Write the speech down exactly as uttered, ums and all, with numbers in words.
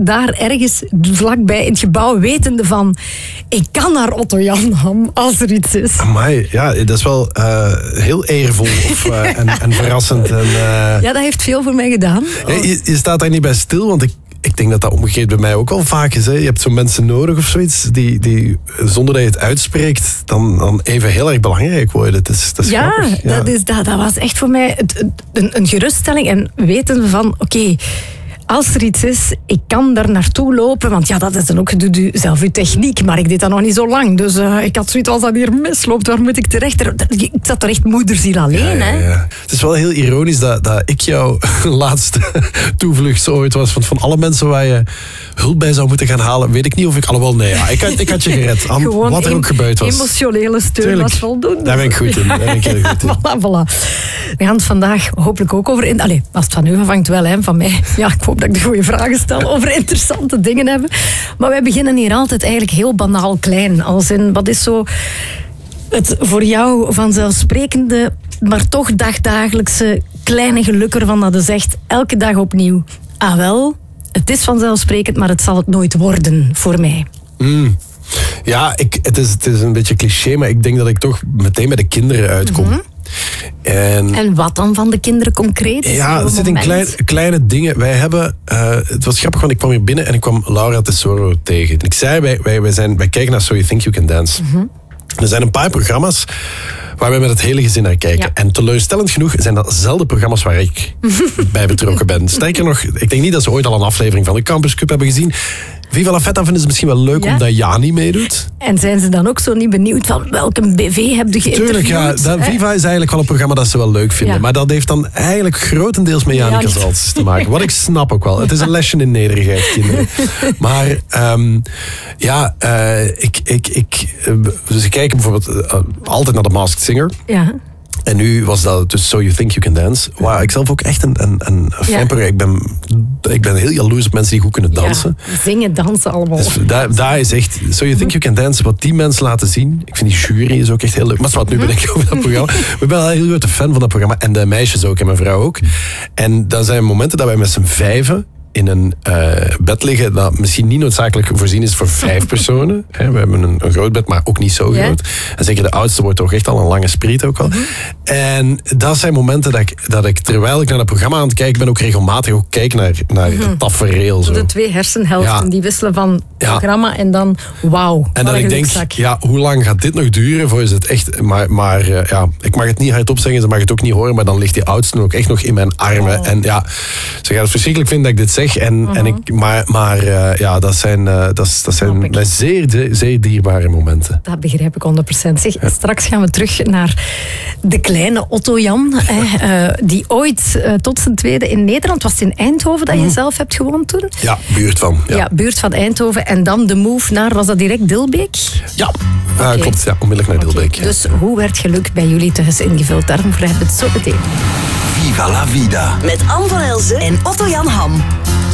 daar ergens vlakbij in het gebouw, wetende van, ik kan naar Otto Jan Ham als er iets is. Amai, ja, dat is wel uh, heel eervol of, uh, en, en verrassend. En, uh... Ja, dat heeft veel voor mij gedaan. Ja, je, je staat daar niet bij stil, want ik Ik denk dat dat omgekeerd bij mij ook wel vaak is. Hè. Je hebt zo mensen nodig of zoiets, die, die zonder dat je het uitspreekt, dan, dan even heel erg belangrijk worden. Het is, het is ja, grappig. Ja. Dat, is, dat, dat was echt voor mij het, een, een geruststelling. En weten van, oké, okay, als er iets is, ik kan daar naartoe lopen. Want ja, dat is dan ook, je doet zelf je techniek. Maar ik deed dat nog niet zo lang. Dus uh, ik had zoiets, als dat hier misloopt, waar moet ik terecht? Ik zat er echt moederziel alleen. Ja, ja, ja. Hè? Het is wel heel ironisch dat, dat ik jouw laatste toevlucht ooit was. Want van alle mensen waar je hulp bij zou moeten gaan halen, weet ik niet of ik... Alhoewel, nee, ja, ik, had, ik had je gered. Am, Gewoon wat er ook gebeurd was. Emotionele steun. Tuurlijk, was voldoende. Daar ben ik goed in. Daar ben ik heel goed in. voilà, voilà. We gaan het vandaag hopelijk ook over... In, allez, als het van u afhangt wel, hè, van mij. Ja, ik hoop dat ik de goede vragen stel over interessante dingen hebben. Maar wij beginnen hier altijd eigenlijk heel banaal klein. Als in, wat is zo het voor jou vanzelfsprekende, maar toch dagdagelijkse kleine geluk ervan dat je zegt, elke dag opnieuw, ah wel, het is vanzelfsprekend, maar het zal het nooit worden voor mij. Mm. Ja, ik, het, is, het is een beetje cliché, maar ik denk dat ik toch meteen bij de kinderen uitkom. Mm-hmm. En, en wat dan van de kinderen concreet? Ja, het zit in klein, kleine dingen. Wij hebben, uh, het was grappig, want ik kwam hier binnen en ik kwam Laura Tesoro tegen. En ik zei, wij, wij, wij, zijn, wij kijken naar So You Think You Can Dance. Mm-hmm. Er zijn een paar programma's waar wij met het hele gezin naar kijken. Ja. En teleurstellend genoeg zijn dat zelden programma's waar ik bij betrokken ben. Sterker nog, ik denk niet dat ze ooit al een aflevering van de Campus Cup hebben gezien. Viva la Feta vinden ze misschien wel leuk, ja, omdat Jani meedoet. En zijn ze dan ook zo niet benieuwd van welke B V heb je geïnterviewd? Tuurlijk, ja. Dat, Viva is eigenlijk wel een programma dat ze wel leuk vinden. Ja. Maar dat heeft dan eigenlijk grotendeels met Janneke Zaltjes te maken. Wat ik snap ook wel. Het is een lesje in nederigheid, kinderen. Maar um, ja, uh, ik, ik, ik, uh, dus ik kijk bijvoorbeeld uh, altijd naar The Masked Singer. Ja. En nu was dat dus So You Think You Can Dance. Waar ik zelf ook echt een, een, een fan ben. Ja. Ik ben. Ik ben heel jaloers op mensen die goed kunnen dansen. Ja, zingen, dansen allemaal. Dus daar, daar is echt So You Think You Can Dance. Wat die mensen laten zien. Ik vind die jury is ook echt heel leuk. Maar wat nu ben ik over dat programma. Ik ben wel een heel grote fan van dat programma. En de meisjes ook en mijn vrouw ook. En dan zijn momenten dat wij met z'n vijven in een uh, bed liggen dat misschien niet noodzakelijk voorzien is voor vijf personen. He, we hebben een, een groot bed, maar ook niet zo yeah. groot. En zeker de oudste wordt toch echt al een lange spriet ook al. Mm-hmm. En dat zijn momenten dat ik, dat ik, terwijl ik naar het programma aan het kijken ben, ook regelmatig ook kijk naar, naar mm-hmm. het tafereel. Zo. De twee hersenhelften, ja. die wisselen van ja. programma en dan wauw. En dan ik denk, ja, hoe lang gaat dit nog duren? Voor is het echt, maar, maar uh, ja, ik mag het niet hardop zeggen, ze mag het ook niet horen, maar dan ligt die oudste ook echt nog in mijn armen. Oh. En ja, ze gaat het verschrikkelijk vinden dat ik dit zeg. En, uh-huh. en ik, maar maar uh, ja, dat zijn, uh, dat, dat zijn mijn zeer, zeer dierbare momenten. Dat begrijp ik honderd procent. Zeg, ja. Straks gaan we terug naar de kleine Otto Jan. Eh, uh, die ooit uh, tot zijn tweede in Nederland, was het in Eindhoven dat je uh-huh. zelf hebt gewoond toen? Ja, buurt van. Ja. ja, buurt van Eindhoven. En dan de move naar, was dat direct Dilbeek? Ja, okay. uh, klopt. Ja, onmiddellijk naar Dilbeek. Okay. Ja. Dus hoe werd geluk bij jullie thuis ingevuld? Daarover hebben we het zo meteen. Viva la vida. Met Anne van Elzen en Otto Jan Ham.